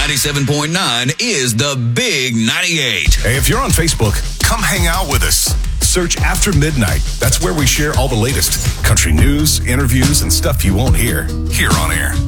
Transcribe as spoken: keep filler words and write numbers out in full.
ninety-seven point nine is the Big ninety-eight. Hey, if you're on Facebook, come hang out with us. Search After Midnight. That's where we share all the latest country news, interviews, and stuff you won't hear here on air.